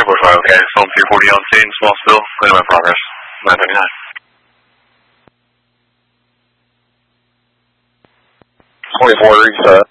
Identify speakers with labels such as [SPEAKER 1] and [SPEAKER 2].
[SPEAKER 1] 445, okay. Film 340 on scene, small spill, clean my progress. 939.
[SPEAKER 2] 24 reset.